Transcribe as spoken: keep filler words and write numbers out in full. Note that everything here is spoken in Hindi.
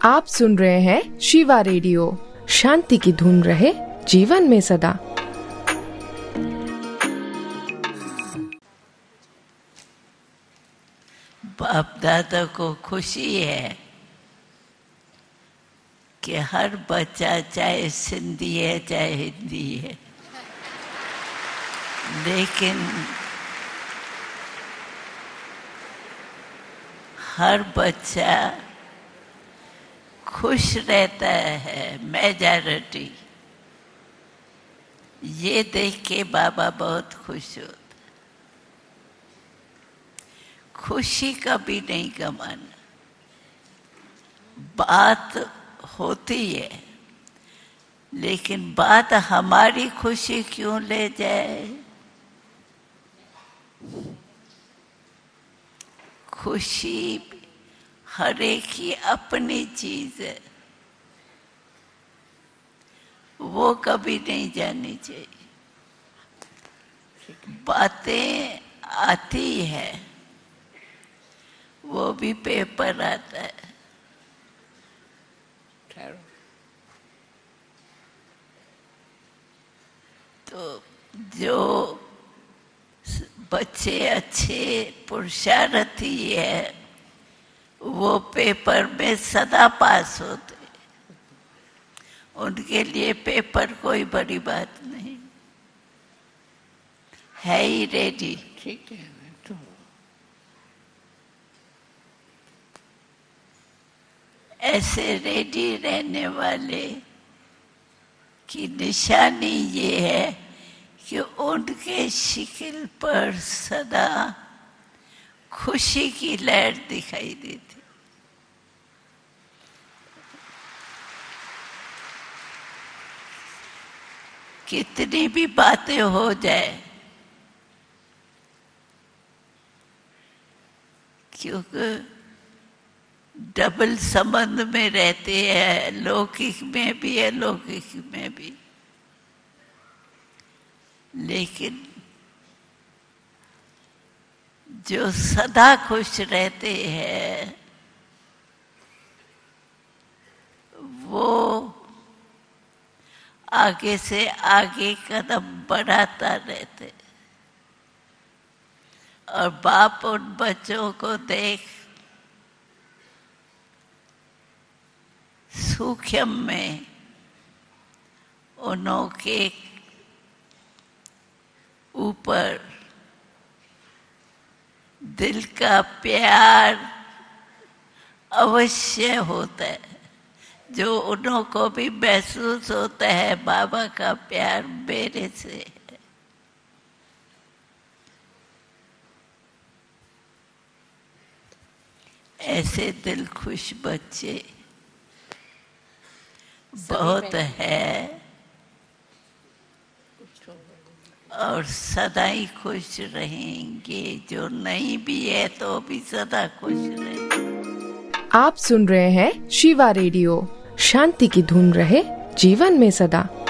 आप सुन रहे हैं शिवा रेडियो। शांति की धुन रहे जीवन में सदा। बाप दादा को खुशी है कि हर बच्चा चाहे सिंधी है चाहे हिंदी है, लेकिन हर बच्चा खुश रहता है। मेजॉरिटी ये देख के बाबा बहुत खुश होता। खुशी कभी नहीं कमाना, बात होती है, लेकिन बात हमारी खुशी क्यों ले जाए। खुशी हर एक की अपनी चीज है, वो कभी नहीं जानी चाहिए। बातें आती है, वो भी पेपर आता है। तो जो बच्चे अच्छे पुरुषार्थी है वो पेपर में सदा पास होते, उनके लिए पेपर कोई बड़ी बात नहीं है। ही रेडी, ठीक है तो ऐसे रेडी रहने वाले की निशानी ये है कि उनके शिकिल पर सदा खुशी की लहर दिखाई देती। कितनी भी बातें हो जाए, क्योंकि डबल संबंध में रहते हैं, लौकिक में भी अलौकिक में भी, लेकिन जो सदा खुश रहते हैं वो आगे से आगे कदम बढ़ाता रहते, और बाप उन बच्चों को देख सूक्ष्म में उनके ऊपर दिल का प्यार अवश्य होता है, जो उन्हों को भी महसूस होता है बाबा का प्यार मेरे से है। ऐसे दिल खुश बच्चे बहुत है, और सदा ही खुश रहेंगे। जो नहीं भी है तो भी सदा खुश रहेंगे। आप सुन रहे हैं शिवा रेडियो। शांति की धुन रहे जीवन में सदा।